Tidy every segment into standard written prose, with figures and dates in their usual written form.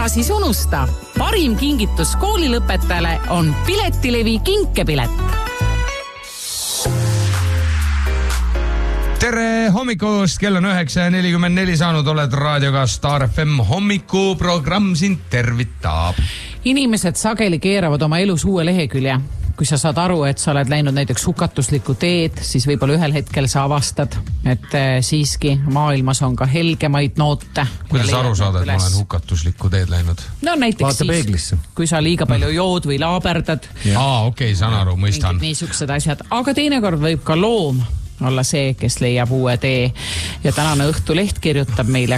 Ära siis unusta, parim kingitus koolilõpetajale on Piletilevi kinkepilet. Tere hommikust, kell on 9:44 saanud, oled raadioga Star FM hommikuprogramm sind tervitab. Inimesed sageli keeravad oma elus uue lehekülje. Kui sa saad aru, et sa oled läinud näiteks hukatuslikku teed, siis võib-olla ühel hetkel sa avastad, et siiski maailmas on ka helgemaid noote. Kuidas aru saada, et ma olen hukatuslikku teed läinud? No näiteks siis, kui sa liiga palju jood või laaberdad. Okei, saan aru, mõistan. Niisugused asjad, aga teinekord võib ka loom olla see, kes leiab uue tee. Ja tänane Õhtuleht kirjutab meile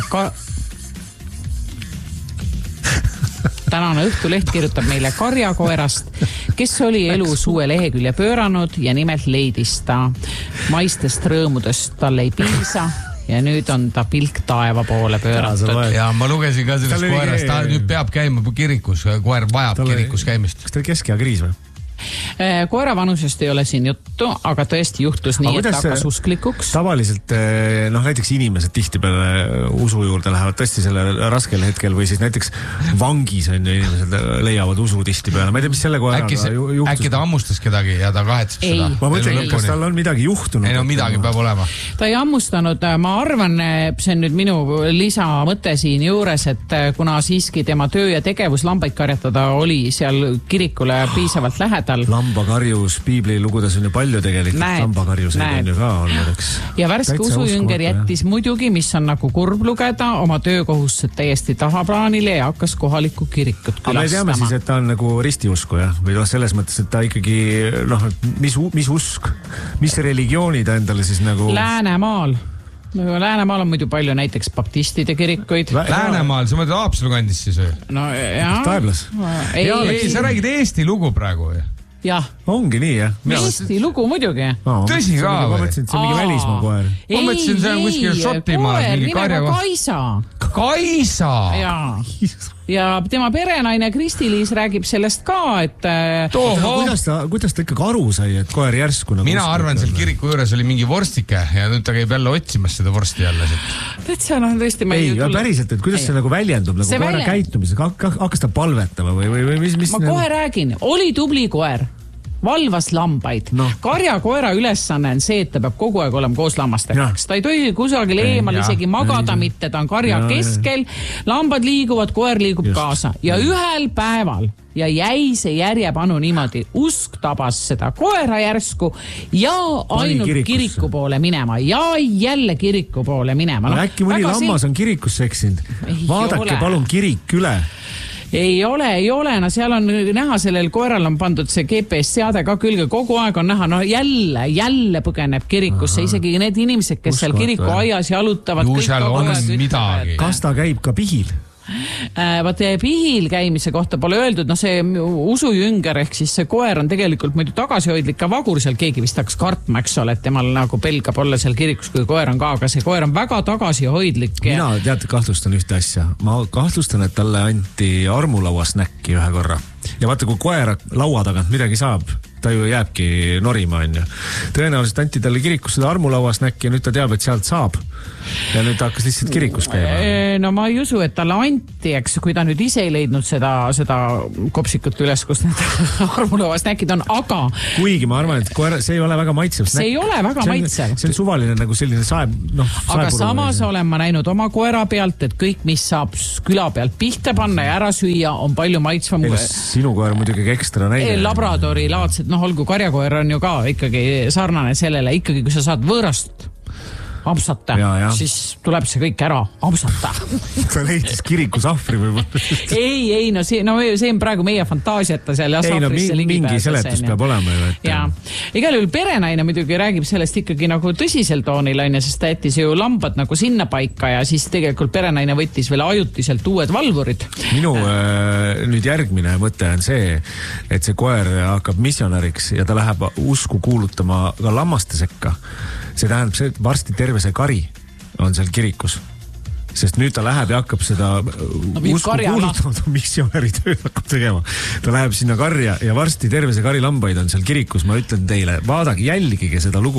karjakoerast, kes oli elus uue lehekülje pööranud ja nimelt leidis ta maistest rõõmudest talle ei piisa ja nüüd on ta pilk taeva poole pööratud. Ja ma lugesin ka sellest koerast, ta nüüd peab käima kirikus, koer vajab kirikus käimist. Kas ta oli keskiakriis või? Koera vanusest ei ole siin juttu, aga tõesti juhtus nii, et hakkas usklikuks. Tavaliselt, näiteks inimesed tihtipeale usu juurde lähevad tõesti sellel raskel hetkel või siis näiteks vangis on ju inimesed leiavad usu tihtipeale. Ma ei tea, mis selle koeraga juhtus. Äkki ta ammustas kedagi ja ta kahetseb seda? Ma mõtlen, kas tal on midagi juhtunud? Ei, no midagi peab olema. Ta ei ammustanud, ma arvan, see on nüüd minu lisamõte siin juures, et kuna siiski tema töö ja tegevus lambaid karjatada oli seal kirikule piisavalt lähedal. Lambakarjus, piibli lugudes on ju palju tegelikult, lambakarjuseid on ju ka olnud, eks. Ja värske usujünger jättis muidugi, mis on nagu kurb lugeda, oma töökohustused täiesti tahaplaanile ja hakkas kohalikku kirikut külastama. Aga me teame siis, et ta on nagu ristiusku, jah? Või selles mõttes, et ta ikkagi, mis usk, mis religiooni ta endale siis nagu... Läänemaal on muidu palju näiteks baptistide kirikuid. Läänemaal, sa mõtled Haapsalu kandis siis või? No jah. Taeblas? Ei, sa räägid Eesti lugu praegu või? Jah. Ongi nii, jah? Eesti lugu muidugi. Tõsi ka või? Ma mõtlesin, et see on mingi välismaa koer. Ma mõtlesin, see on kuskil Šotimaal. Koer nimega Kaisa. Kaisa? Ja tema perenaine Kristi-Liis räägib sellest ka, et... Kuidas ta ikkagi aru sai, et koer järsku nagu... Mina arvan, seal kiriku juures oli mingi vorstike ja nüüd ta käib jälle otsimas seda vorsti jälle. Täitsa tõesti... Ei, päriselt, et kuidas see nagu väljendub, nagu koera käitumisega, hakkas ta palvetama või mis... Ma kohe räägin, oli tubli koer. Valvas lambaid. Karjakoera ülesanne on see, et ta peab kogu aeg olema koos lammastega. Ta ei tohi kusagil eemal isegi magada mitte, ta on karja keskel, lambad liiguvad, koer liigub kaasa. Ja ühel päeval ja jäi see järjepanu niimoodi, usk tabas seda koera järsku ja ainult kiriku poole minema ja jälle kiriku poole minema. Äkki mõni lammas on kirikus seksinud? Vaadake palun kirik üle. Ei ole, seal on näha, sellel koeral on pandud see GPS-seade ka külge, kogu aeg on näha, jälle põgeneb kirikusse, isegi need inimesed, kes seal kiriku aias jalutavad. Ju seal on midagi. Kas ta käib ka pihil? Pihil käimise kohta pole öeldud, see usujünger ehk siis see koer on tegelikult muidu tagasihoidlik ka vagur, seal keegi vist hakkas kartma, eks ole, et temal nagu pelgab olla seal kirikus, kui koer on ka, aga see koer on väga tagasihoidlik. Mina kahtlustan ühte asja. Ma kahtlustan, et talle anti armulauas näkki ühe korra. Ja vaata, kui koer laua tagant midagi saab, ta ju jääbki norima, on ju. Tõenäoliselt anti talle kirikus seda armulauas näkki ja nüüd ta teab, et sealt saab. Ja nüüd ta hakkas lihtsalt kirikus käima. No ma ei usu, et talle anti, eks, kui ta nüüd ise ei leidnud seda kopsikut üles, kus need armulauas näkid on, aga... Kuigi ma arvan, et koer, see ei ole väga maitsev. See ei ole väga maitsev. See on suvaline nagu selline aga samas olen ma näinud oma koera pealt, et kõik, mis saab küla pealt pihta panna ja ära süüa, on palju maitsvam. Sinu koer muidugi ekstra näide. Labradori laadsed, olgu karjakoer on ju ka ikkagi sarnane sellele, ikkagi kui sa saad võõrast ampsata, siis tuleb see kõik ära ampsata. Ta leidis kirikus ahvri või? Ei, see on praegu meie fantaasiata seal. Mingi seletus peab olema ju. Igal juhul perenaine muidugi räägib sellest ikkagi nagu tõsisel toonil, sest ta jättis ju lambad nagu sinna paika ja siis tegelikult perenaine võttis veel ajutiselt uued valvurid. Minu nüüd järgmine mõte on see, et see koer hakkab missionäriks ja ta läheb usku kuulutama ka lammaste sekka. See tähendab see, et varsti terve see kari on seal kirikus. Sest nüüd ta läheb ja hakkab seda usku kuulutama, missionäri tööd hakkab tegema. Ta läheb sinna karja ja varsti terve see kari lambaid on seal kirikus. Ma ütlen teile, vaadake, jälgige seda lugu.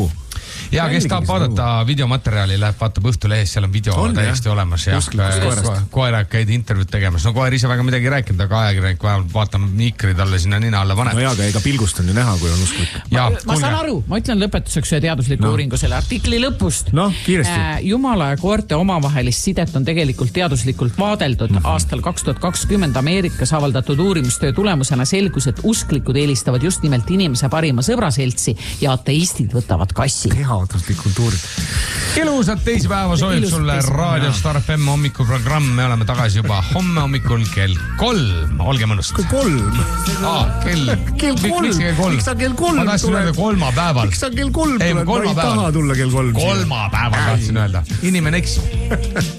Ja kes tahab vaadata videomaterjali, läheb vaatab Õhtulehes, seal on video täiesti olemas ja koeraga käid intervjuud tegemas. No koer ise väga midagi rääkinud, aga ajakirjanik vähemalt vaatame mikri talle sinna nina alla paneb. No jaa, aga ega pilgust on ju näha, kui on usklik. Ma saan aru, ma ütlen lõpetuseks ühe teadusliku uuringu selle artikli lõpust. Kiiresti. Jumala ja koerte omavahelist sidet on tegelikult teaduslikult vaadeldud. Aastal 2020 Ameerikas avaldatud uurimustöö tulemusena selgus, et usklikud eelistavad just nimelt inimese parima sõbraseltsi ja ateistid võtavad kassi. Teaduslik kultuurid. Ilusat teisipäeva soovib sulle Raadio Star FM hommikuprogramm. Me oleme tagasi juba homme hommikul kell 3. Olge mõnust. Kell 3? Kell 3. Miks sa kell 3 ma tahtsin öelda kolmapäeval. Miks sa kell 3 tuleb? Ma ei taha tulla kell 3. Kolmapäeval tahtsin öelda. Inimene eksib.